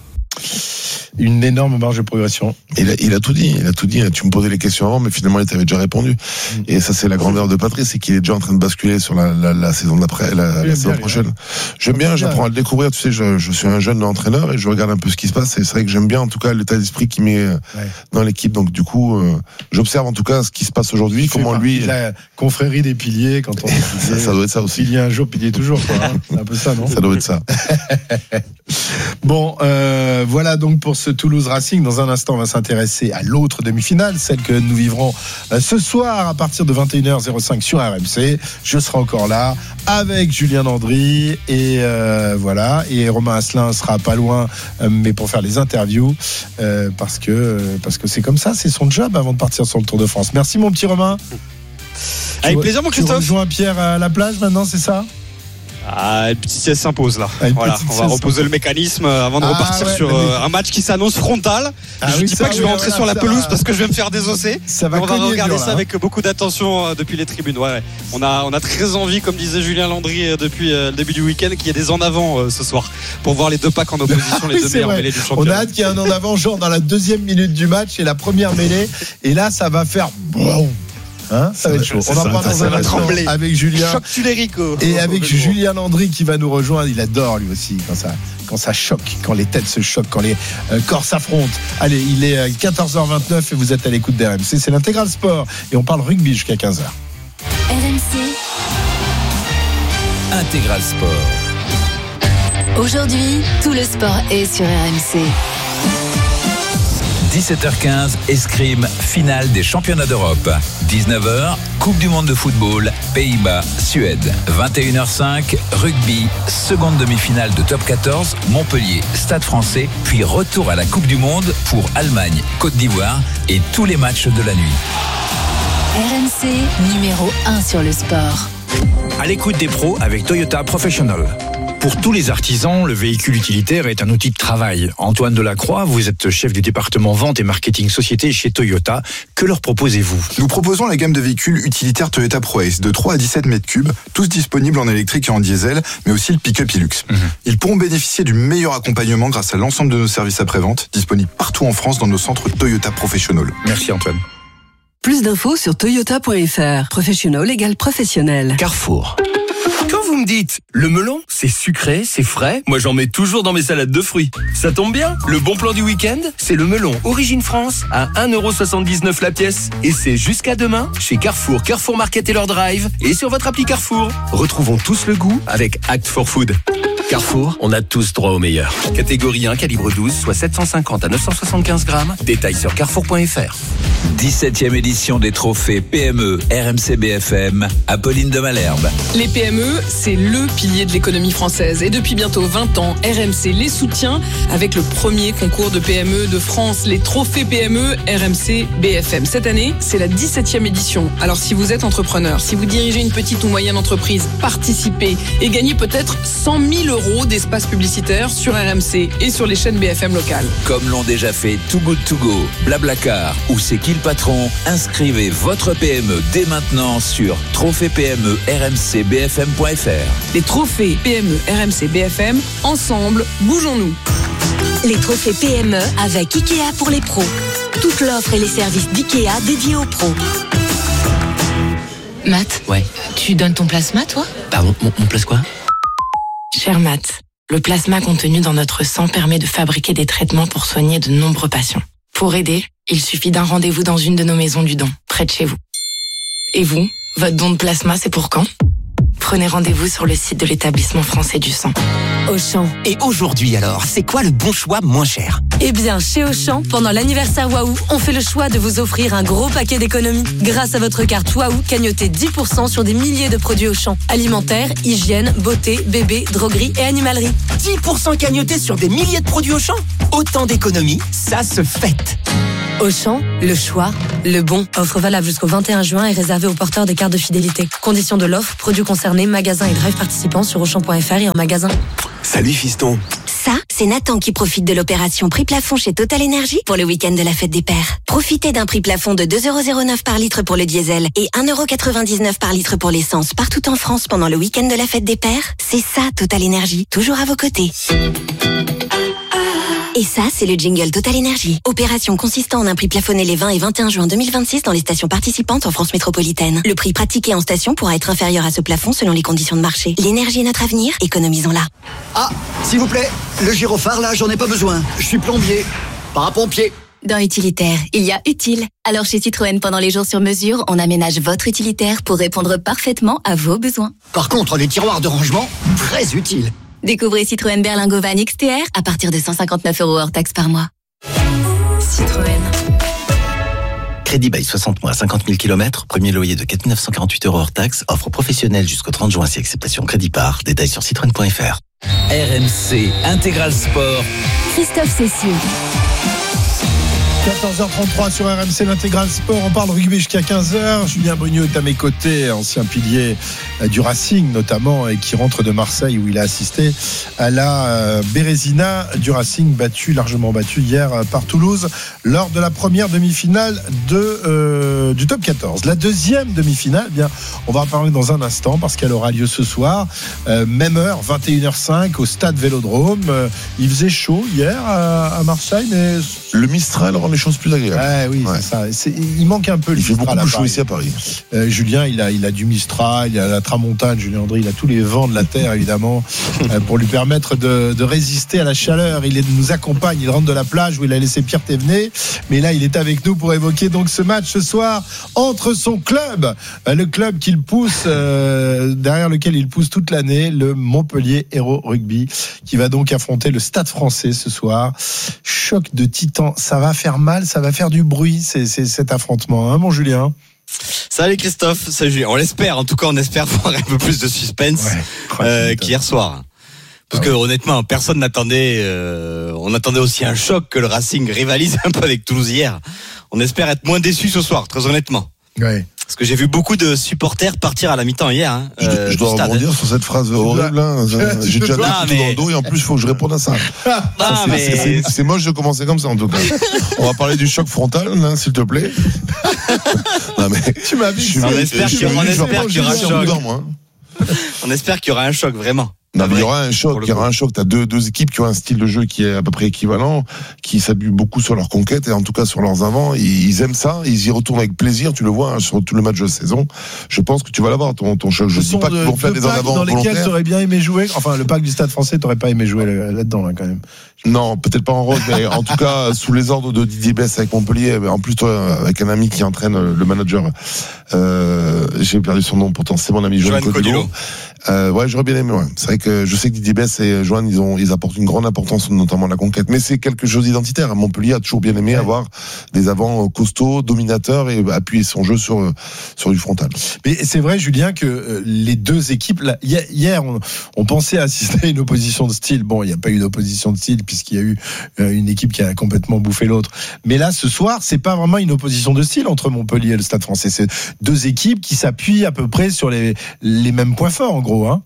Une énorme marge de progression. Il a, il a tout dit, il a tout dit. Tu me posais les questions avant, mais finalement, il t'avait déjà répondu. Mmh. Et ça, c'est la grandeur de Patrice, c'est qu'il est déjà en train de basculer sur la, la, la saison d'après, la, la saison bien, prochaine. J'aime bien, j'apprends à le découvrir. Tu sais, je, je suis un jeune entraîneur et je regarde un peu ce qui se passe. Et c'est vrai que j'aime bien, en tout cas, l'état d'esprit qu'il met ouais. dans l'équipe. Donc, du coup, euh, j'observe en tout cas ce qui se passe aujourd'hui. Il comment lui. La confrérie des piliers, quand on. ça, ça doit être ça aussi. Pilier un jour, pilier toujours, quoi. Hein. C'est un peu ça, non? Ça doit être ça. Bon, euh, voilà donc pour ce Toulouse Racing. Dans un instant, on va s'intéresser à l'autre demi-finale, celle que nous vivrons euh, ce soir à partir de vingt et une heures cinq sur R M C. Je serai encore là avec Julien Landry et euh, voilà. Et Romain Asselin sera pas loin, euh, mais pour faire les interviews, euh, parce que euh, parce que c'est comme ça, c'est son job avant de partir sur le Tour de France. Merci mon petit Romain. Avec tu, plaisir mon Christophe. Tu rejoins Pierre à la plage maintenant, c'est ça? Ah, une petite sieste s'impose là. Ah, voilà, on va reposer le mécanisme avant de ah, repartir ouais, sur mais... un match qui s'annonce frontal. Ah, je oui, dis ça, pas que je vais oui, rentrer voilà, sur la ça pelouse va... parce que je vais me faire désosser. Ça va on va regarder dur, ça là. avec beaucoup d'attention depuis les tribunes. Ouais, ouais. On a, on a très envie, comme disait Julien Landry depuis le début du week-end, qu'il y ait des en avant ce soir pour voir les deux packs en opposition, ah, les oui, deux meilleures vrai. mêlées du championnat. On a hâte qu'il y ait un en avant, genre dans la deuxième minute du match et la première mêlée. Et là, ça va faire. Bon. Hein, ça, ça va être chaud. On va prendre dans un instant avec Julien choc Tulérico. Et avec Julien Landry qui va nous rejoindre. Il adore lui aussi quand ça, quand ça choque, quand les têtes se choquent, quand les euh, corps s'affrontent. Allez, il est quatorze heures vingt-neuf et vous êtes à l'écoute d'R M C. C'est l'intégral sport et on parle rugby jusqu'à quinze heures. R M C Intégral sport. Aujourd'hui, tout le sport est sur R M C. dix-sept heures quinze, escrime, finale des championnats d'Europe. dix-neuf heures, Coupe du monde de football, Pays-Bas, Suède. vingt et une heures cinq, rugby, seconde demi-finale de top quatorze, Montpellier, Stade Français, puis retour à la Coupe du monde pour Allemagne, Côte d'Ivoire et tous les matchs de la nuit. R M C, numéro un sur le sport. À l'écoute des pros avec Toyota Professional. Pour tous les artisans, le véhicule utilitaire est un outil de travail. Antoine Delacroix, vous êtes chef du département vente et marketing société chez Toyota. Que leur proposez-vous ? Nous proposons la gamme de véhicules utilitaires Toyota ProAce de trois à dix-sept mètres cubes, tous disponibles en électrique et en diesel, mais aussi le pick-up Hilux. Mmh. Ils pourront bénéficier du meilleur accompagnement grâce à l'ensemble de nos services après-vente, disponibles partout en France dans nos centres Toyota Professional. Merci Antoine. Plus d'infos sur toyota point f r. Professional égale professionnel. Carrefour. Quand vous me dites, le melon, c'est sucré, c'est frais, moi j'en mets toujours dans mes salades de fruits. Ça tombe bien, le bon plan du week-end, c'est le melon Origine France à un euro soixante-dix-neuf la pièce. Et c'est jusqu'à demain chez Carrefour, Carrefour Market et leur drive et sur votre appli Carrefour. Retrouvons tous le goût avec Act for Food. Carrefour, on a tous droit au meilleur. Catégorie un, calibre douze, soit sept cent cinquante à neuf cent soixante-quinze grammes. Détails sur carrefour point f r. dix-septième édition des trophées P M E R M C B F M, Apolline de Malherbe. Les P M E, c'est le pilier de l'économie française. Et depuis bientôt vingt ans, R M C les soutient avec le premier concours de P M E de France, les trophées P M E R M C B F M. Cette année, c'est la dix-septième édition. Alors si vous êtes entrepreneur, si vous dirigez une petite ou moyenne entreprise, participez et gagnez peut-être cent mille euros d'espace publicitaire sur R M C et sur les chaînes B F M locales. Comme l'ont déjà fait Too Good To Go, Blablacar ou C'est qui le patron, inscrivez votre P M E dès maintenant sur trophée P M E R M C B F M point f r. Les trophées P M E R M C B F M, ensemble, bougeons-nous. Les trophées P M E avec Ikea pour les pros. Toute l'offre et les services d'Ikea dédiés aux pros. Matt, ouais. Tu donnes ton plasma, toi ? Pardon, mon, mon place quoi ? Cher Matt, le plasma contenu dans notre sang permet de fabriquer des traitements pour soigner de nombreux patients. Pour aider, il suffit d'un rendez-vous dans une de nos maisons du don, près de chez vous. Et vous, votre don de plasma, c'est pour quand ? Prenez rendez-vous sur le site de l'établissement français du sang. Auchan. Et aujourd'hui alors, c'est quoi le bon choix moins cher ? Eh bien, chez Auchan, pendant l'anniversaire Waouh, on fait le choix de vous offrir un gros paquet d'économies. Grâce à votre carte Waouh, cagnotez dix pour cent sur des milliers de produits Auchan. Alimentaire, hygiène, beauté, bébé, droguerie et animalerie. dix pour cent cagnotés sur des milliers de produits Auchan ? Autant d'économies, ça se fête. Auchan, le choix, le bon. Offre valable jusqu'au vingt et un juin et réservée aux porteurs des cartes de fidélité. Conditions de l'offre, produits concernés, magasins et drive participants sur auchan point f r et en magasin. Salut fiston. Ça, c'est Nathan qui profite de l'opération prix plafond chez Total Energy pour le week-end de la fête des pères. Profitez d'un prix plafond de deux euros zéro neuf par litre pour le diesel et un euro quatre-vingt-dix-neuf par litre pour l'essence partout en France pendant le week-end de la fête des pères. C'est ça, Total Energy, toujours à vos côtés. Et ça, c'est le jingle Total Energy. Opération consistant en un prix plafonné les vingt et vingt et un juin deux mille vingt-six dans les stations participantes en France métropolitaine. Le prix pratiqué en station pourra être inférieur à ce plafond selon les conditions de marché. L'énergie est notre avenir, économisons-la. Ah, s'il vous plaît, le gyrophare là, j'en ai pas besoin. Je suis plombier, pas un pompier. Dans utilitaire, il y a utile. Alors chez Citroën, pendant les jours sur mesure, on aménage votre utilitaire pour répondre parfaitement à vos besoins. Par contre, les tiroirs de rangement, très utiles. Découvrez Citroën Berlingo Van X T R à partir de cent cinquante-neuf euros hors taxe par mois. Citroën. Crédit bail soixante mois, cinquante mille kilomètres, premier loyer de quatre mille neuf cent quarante-huit euros hors taxe, offre professionnelle jusqu'au trente juin si acceptation crédit par. Détails sur citroën point f r. R M C Intégral Sport. Christophe Cessieux. quatorze heures trente-trois sur R M C, l'intégral sport. On parle rugby jusqu'à quinze heures. Julien Brugnaut est à mes côtés, ancien pilier du Racing notamment, et qui rentre de Marseille où il a assisté à la Bérésina du Racing, battu, largement battu hier par Toulouse lors de la première demi-finale de, euh, du top quatorze. La deuxième demi-finale, eh bien, on va en parler dans un instant parce qu'elle aura lieu ce soir, euh, même heure, vingt et une heures cinq au stade Vélodrome. Euh, il faisait chaud hier à, à Marseille, mais le Mistral rend les choses plus agréables. Ouais, oui, ouais. C'est ça. C'est, il manque un peu le il Mistral. Il fait beaucoup plus chaud ici à Paris. Euh, Julien, il a, il a du Mistral, il a la Tramontane. Julien André, il a tous les vents de la terre, évidemment, euh, pour lui permettre de, de résister à la chaleur. Il est, nous accompagne, il rentre de la plage où il a laissé Pierre Thévenet. Mais là, il est avec nous pour évoquer donc ce match ce soir entre son club, euh, le club qu'il pousse, euh, derrière lequel il pousse toute l'année, le Montpellier Hérault Rugby, qui va donc affronter le Stade Français ce soir. Choc de titans, ça va faire mal, ça va faire du bruit, c'est, c'est cet affrontement, hein, mon Julien? Salut Christophe, salut Julien. On l'espère, en tout cas on espère voir un peu plus de suspense ouais, euh, qu'hier soir. Parce ah ouais. que honnêtement, personne n'attendait, euh, on attendait aussi un choc que le Racing rivalise un peu avec Toulouse hier. On espère être moins déçus ce soir, très honnêtement. Ouais. Parce que j'ai vu beaucoup de supporters partir à la mi-temps hier. Hein, je, euh, je dois rebondir sur cette phrase horrible. Hein. J'ai déjà non, tout mais... dans le dos et en plus il faut que je réponde à ça. ça non, c'est, mais... c'est, c'est, c'est moche de commencer comme ça en tout cas. On va parler du choc frontal, hein, s'il te plaît. non, mais... Tu m'as vu. On espère qu'il y aura un choc. On espère qu'il y aura un choc vraiment. Non, mais il y aura un choc, il y aura un choc. T'as deux, deux équipes qui ont un style de jeu qui est à peu près équivalent, qui s'appuient beaucoup sur leur conquête et en tout cas sur leurs avants. Ils, ils aiment ça, ils y retournent avec plaisir. Tu le vois hein, sur tout le match de saison. Je pense que tu vas l'avoir ton, ton choc. Je dis pas qu'ils vont faire des en avant dans lesquels t'aurais bien aimé jouer. Enfin, le pack du Stade Français, t'aurais pas aimé jouer là-dedans là quand même. Non, peut-être pas en rose, mais en tout cas sous les ordres de Didier Besse avec Montpellier. En plus, toi, avec un ami qui entraîne le manager. Euh, j'ai perdu son nom. Pourtant, c'est mon ami Joanne Codillo. Euh, ouais, j'aurais bien aimé. Ouais. C'est vrai que je sais que Didier Besse et Joanne, ils ont, ils apportent une grande importance, notamment à la conquête. Mais c'est quelque chose d'identitaire. Montpellier a toujours bien aimé ouais. avoir des avants costauds, dominateurs et appuyer son jeu sur sur du frontal. Mais c'est vrai, Julien, que les deux équipes, là, hier, on, on pensait assister à une opposition de style. Bon, il n'y a pas eu d'opposition de style puisqu'il y a eu une équipe qui a complètement bouffé l'autre. Mais là, ce soir, c'est pas vraiment une opposition de style entre Montpellier et le Stade Français. C'est deux équipes qui s'appuient à peu près sur les les mêmes points forts, en gros. Hein.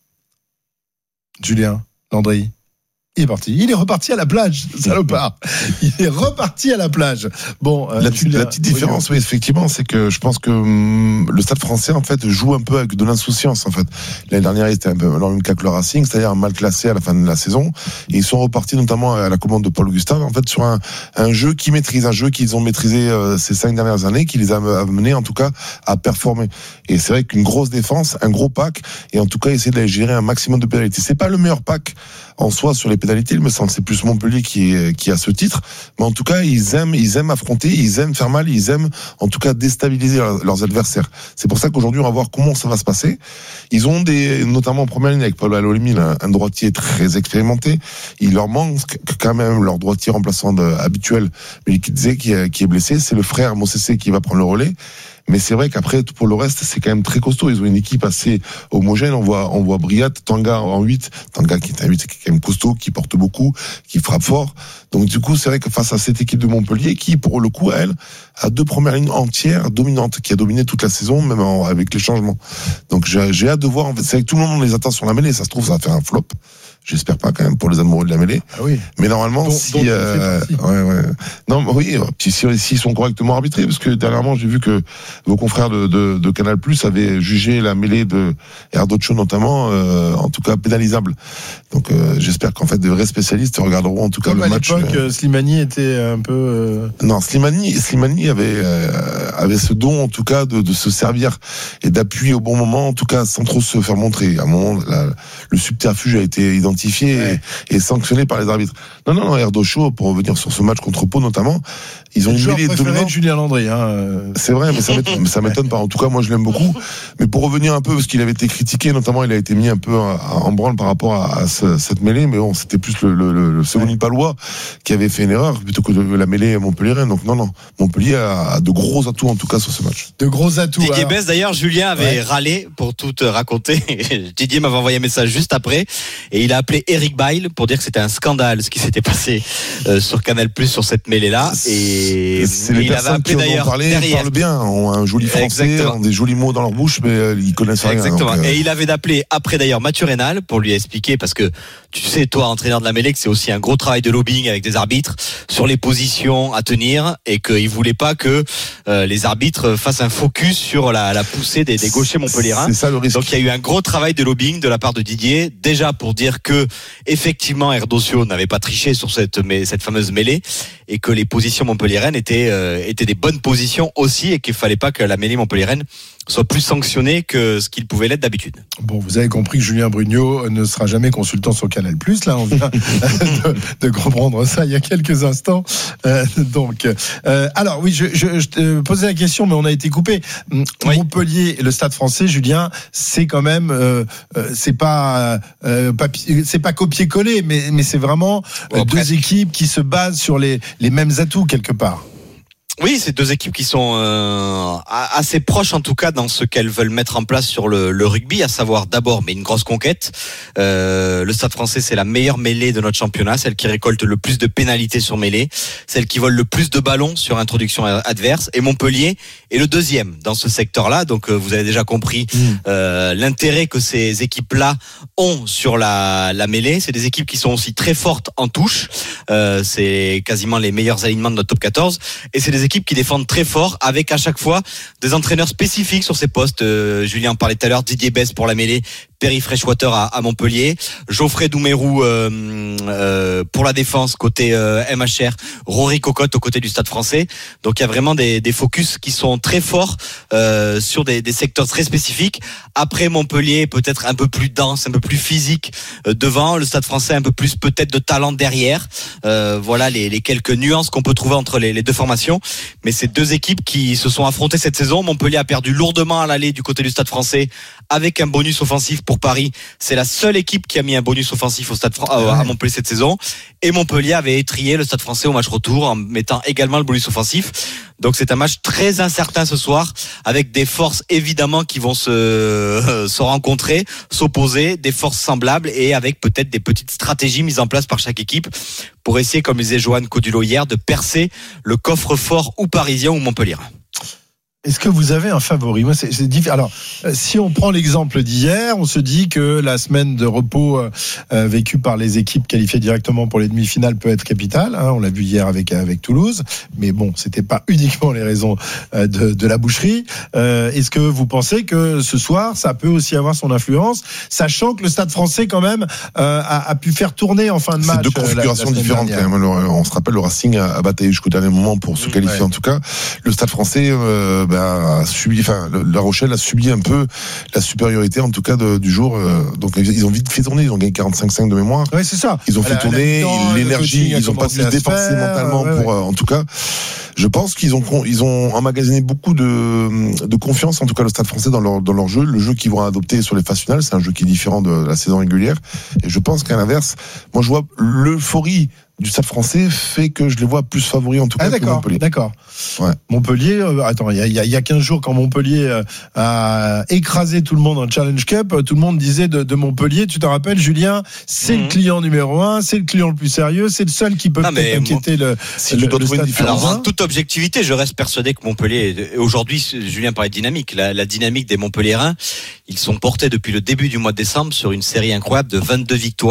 Julien Landry, il est parti. Il est reparti à la plage, salopard. Il est reparti à la plage. Bon, euh, la, petite, Julien, la petite différence, oui, effectivement, c'est que je pense que hum, le Stade Français, en fait, joue un peu avec de l'insouciance, en fait. L'année dernière, il était un peu dans le même cas que le Racing, c'est-à-dire mal classé à la fin de la saison. Et ils sont repartis, notamment à la commande de Paul Gustave, en fait, sur un, un jeu qui maîtrise, un jeu qu'ils ont maîtrisé euh, ces cinq dernières années, qui les a amenés, en tout cas, à performer. Et c'est vrai qu'une grosse défense, un gros pack, et en tout cas, essayer de gérer un maximum de pénalités. C'est pas le meilleur pack en soi sur les pénalités, il me semble, c'est plus Montpellier qui est, qui a ce titre, mais en tout cas ils aiment ils aiment affronter, ils aiment faire mal, ils aiment en tout cas déstabiliser leurs, leurs adversaires. C'est pour ça qu'aujourd'hui on va voir comment ça va se passer. Ils ont des, notamment en première ligne avec Paul Alolimi, un, un droitier très expérimenté. Il leur manque quand même leur droitier remplaçant de, habituel, Melikidze, qui est, qui est blessé. C'est le frère Mossessé qui va prendre le relais. Mais c'est vrai qu'après, pour le reste, c'est quand même très costaud. Ils ont une équipe assez homogène. On voit, on voit Briat, Tanga en huit. Tanga qui est un huit, qui est quand même costaud, qui porte beaucoup, qui frappe fort. Donc, du coup, c'est vrai que face à cette équipe de Montpellier, qui, pour le coup, elle, a deux premières lignes entières dominantes, qui a dominé toute la saison, même en, avec les changements. Donc, j'ai, j'ai hâte de voir. En fait, c'est vrai que tout le monde les attend sur la mêlée. Ça se trouve, ça va faire un flop. J'espère pas quand même pour les amoureux de la mêlée. Ah oui. Mais normalement, donc, si, donc euh, ouais, ouais. Non, oui, si, si, si ils sont correctement arbitrés, parce que dernièrement, j'ai vu que vos confrères de, de, de Canal+ avaient jugé la mêlée de Erdocho notamment, euh, en tout cas pénalisable. Donc, euh, j'espère qu'en fait, de vrais spécialistes regarderont en tout cas comme le à match. L'époque, euh... Slimani était un peu. Euh... Non, Slimani, Slimani avait euh, avait ce don en tout cas de, de se servir et d'appuyer au bon moment, en tout cas sans trop se faire montrer. À un moment, la, le subterfuge a été identifié. Ouais. Et, et sanctionné par les arbitres. Non, non, non, Erdocho, pour revenir sur ce match contre Pau notamment, ils ont une mêlée dominante. Julien Landry, hein. C'est vrai, mais ça m'étonne, ça m'étonne pas. En tout cas, moi, je l'aime beaucoup. Mais pour revenir un peu, parce qu'il avait été critiqué, notamment, il a été mis un peu en branle par rapport à, à ce, cette mêlée. Mais bon, c'était plus le, le, le, le second ouais. palois qui avait fait une erreur plutôt que de la mêlée montpelliéraine. Donc non, non, Montpellier a, a de gros atouts en tout cas sur ce match. De gros atouts. Didier alors... Besse, d'ailleurs, Julien avait ouais. râlé pour tout raconter. Didier m'avait envoyé un message juste après, et il a appelé Eric Bail pour dire que c'était un scandale ce qui s'était passé euh, sur Canal Plus sur cette mêlée-là. Et c'est les il avait appelé qui d'ailleurs ont parlé, derrière. parlent bien, ont un joli français, Exactement. ont des jolis mots dans leur bouche, mais euh, ils connaissent rien. Exactement. Donc, euh... Et il avait appelé après d'ailleurs Mathieu Rénal pour lui expliquer, parce que tu sais, toi, entraîneur de la mêlée, que c'est aussi un gros travail de lobbying avec des arbitres sur les positions à tenir, et qu'il voulait pas que euh, les arbitres fassent un focus sur la, la poussée des, des gauchers montpelliérains. C'est ça le risque. Donc il y a eu un gros travail de lobbying de la part de Didier, déjà pour dire que effectivement Erdosio n'avait pas triché sur cette, cette fameuse mêlée, et que les positions montpelliéraines étaient, euh, étaient des bonnes positions aussi, et qu'il fallait pas que la mêlée montpelliéraine soit plus sanctionné que ce qu'il pouvait l'être d'habitude. Bon, vous avez compris que Julien Brugnot ne sera jamais consultant sur Canal+. Là, on vient de, de comprendre ça il y a quelques instants. Euh, donc, euh, alors oui, je, je, je te posais la question, mais on a été coupé. Oui. Montpellier et le Stade Français, Julien, c'est quand même, euh, c'est pas, euh, papier, c'est pas copier-coller, mais, mais c'est vraiment bon, deux presque. équipes qui se basent sur les, les mêmes atouts quelque part. Oui, c'est deux équipes qui sont euh, assez proches en tout cas dans ce qu'elles veulent mettre en place sur le, le rugby, à savoir d'abord mais une grosse conquête. Euh, le Stade Français, c'est la meilleure mêlée de notre championnat, celle qui récolte le plus de pénalités sur mêlée, celle qui vole le plus de ballons sur introduction adverse, et Montpellier est le deuxième dans ce secteur-là. Donc euh, vous avez déjà compris mmh. euh, l'intérêt que ces équipes-là ont sur la, la mêlée. C'est des équipes qui sont aussi très fortes en touche. Euh, c'est quasiment les meilleurs alignements de notre top quatorze, et c'est des équipes qui défendent très fort, avec à chaque fois des entraîneurs spécifiques sur ces postes. Euh, Julien en parlait tout à l'heure, Didier Besse pour la mêlée, Perry Freshwater à, à Montpellier, Geoffrey Doumerou euh, euh, pour la défense côté euh, M H R, Rory Cocotte au côté du Stade Français. Donc il y a vraiment des, des focus qui sont très forts euh, sur des, des secteurs très spécifiques. Après Montpellier, peut-être un peu plus dense, un peu plus physique euh, devant, le Stade Français un peu plus peut-être de talent derrière. Euh, voilà les, les quelques nuances qu'on peut trouver entre les, les deux formations. Mais c'est deux équipes qui se sont affrontées cette saison. Montpellier a perdu lourdement à l'aller du côté du Stade Français avec un bonus offensif pour Paris. C'est la seule équipe qui a mis un bonus offensif au Stade euh, à Montpellier cette saison. Et Montpellier avait étrillé le Stade Français au match retour en mettant également le bonus offensif. Donc c'est un match très incertain ce soir, avec des forces évidemment qui vont se, euh, se rencontrer, s'opposer, des forces semblables, et avec peut-être des petites stratégies mises en place par chaque équipe pour essayer, comme disait Johan Codulot hier, de percer le coffre-fort ou parisien ou montpelliérain. Est-ce que vous avez un favori ? Moi, c'est, c'est difficile. Alors, si on prend l'exemple d'hier, on se dit que la semaine de repos euh, vécue par les équipes qualifiées directement pour les demi-finales peut être capitale. Hein, on l'a vu hier avec avec Toulouse, mais bon, c'était pas uniquement les raisons euh, de, de la boucherie. Euh, est-ce que vous pensez que ce soir, ça peut aussi avoir son influence, sachant que le Stade Français, quand même, euh, a, a pu faire tourner en fin de match. C'est deux configurations la, la différentes. Quand même. On se rappelle, le Racing a, a bataillé jusqu'au dernier moment pour se qualifier. Ouais. En tout cas, le Stade Français. Euh, a subi, enfin, La Rochelle a subi un peu la supériorité, en tout cas, de, du jour. Euh, donc, ils ont vite fait tourner. Ils ont gagné quarante-cinq cinq de mémoire. Ouais, c'est ça. Ils ont fait la, tourner la l'énergie. Ils ont pas pu se dépenser mentalement ouais, pour, ouais. Euh, en tout cas. Je pense qu'ils ont, ils ont emmagasiné beaucoup de, de confiance, en tout cas, le Stade Français dans leur, dans leur jeu. Le jeu qu'ils vont adopter sur les phases finales, c'est un jeu qui est différent de la saison régulière. Et je pense qu'à l'inverse, moi, je vois l'euphorie du Stade Français fait que je les vois plus favoris, en tout cas, ah, que Montpellier. D'accord. Ouais. Montpellier, euh, attends, il y a, y, a, y a quinze jours, quand Montpellier euh, a écrasé tout le monde en Challenge Cup, euh, tout le monde disait de, de Montpellier, tu te rappelles, Julien, c'est mmh. le client numéro un, c'est le client le plus sérieux, c'est le seul qui peut non, peut-être inquiéter moi, le, si le, le, le Stade Alors, en toute objectivité, je reste persuadé que Montpellier, aujourd'hui, Julien parlait de dynamique, la, la dynamique des Montpelliérains, ils sont portés depuis le début du mois de décembre sur une série incroyable de vingt-deux victoires.